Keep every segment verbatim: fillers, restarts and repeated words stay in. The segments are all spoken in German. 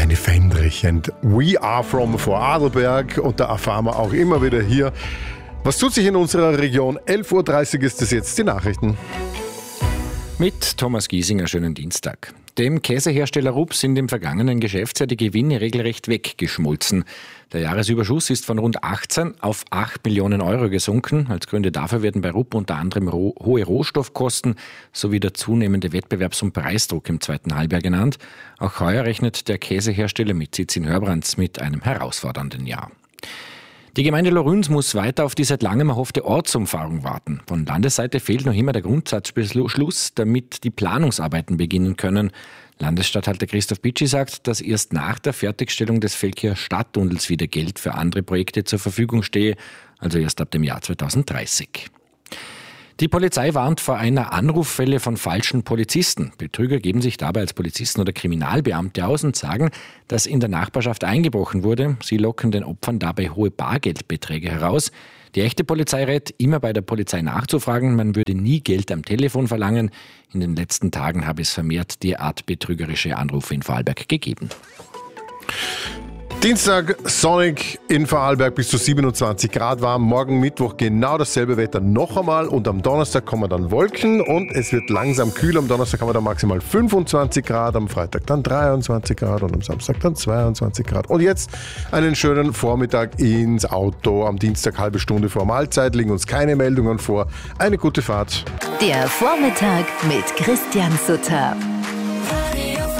Heini Fendrich and We Are From Vorarlberg, und da erfahren wir auch immer wieder hier, was tut sich in unserer Region. elf Uhr dreißig ist es jetzt, die Nachrichten. Mit Thomas Giesinger, schönen Dienstag. Dem Käsehersteller Rupp sind im vergangenen Geschäftsjahr die Gewinne regelrecht weggeschmolzen. Der Jahresüberschuss ist von rund achtzehn auf acht Millionen Euro gesunken. Als Gründe dafür werden bei Rupp unter anderem ro- hohe Rohstoffkosten sowie der zunehmende Wettbewerbs- und Preisdruck im zweiten Halbjahr genannt. Auch heuer rechnet der Käsehersteller mit Sitz in Hörbrands mit einem herausfordernden Jahr. Die Gemeinde Loruns muss weiter auf die seit langem erhoffte Ortsumfahrung warten. Von Landesseite fehlt noch immer der Grundsatzbeschluss, damit die Planungsarbeiten beginnen können. Landesstatthalter Christoph Bitschi sagt, dass erst nach der Fertigstellung des Feldkircher Stadttunnels wieder Geld für andere Projekte zur Verfügung stehe, also erst ab dem Jahr zweitausenddreißig. Die Polizei warnt vor einer Anruffälle von falschen Polizisten. Betrüger geben sich dabei als Polizisten oder Kriminalbeamte aus und sagen, dass in der Nachbarschaft eingebrochen wurde. Sie locken den Opfern dabei hohe Bargeldbeträge heraus. Die echte Polizei rät, immer bei der Polizei nachzufragen. Man würde nie Geld am Telefon verlangen. In den letzten Tagen habe es vermehrt derart betrügerische Anrufe in Vorarlberg gegeben. Dienstag sonnig in Vorarlberg bis zu siebenundzwanzig Grad warm. Morgen Mittwoch genau dasselbe Wetter noch einmal, und am Donnerstag kommen dann Wolken und es wird langsam kühler. Am Donnerstag haben wir dann maximal fünfundzwanzig Grad, am Freitag dann dreiundzwanzig Grad und am Samstag dann zweiundzwanzig Grad. Und jetzt einen schönen Vormittag ins Auto. Am Dienstag halbe Stunde vor Mahlzeit liegen uns keine Meldungen vor. Eine gute Fahrt. Der Vormittag mit Christian Sutter.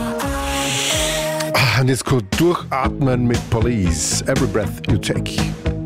Und jetzt kurz durchatmen mit Police. Every breath you take.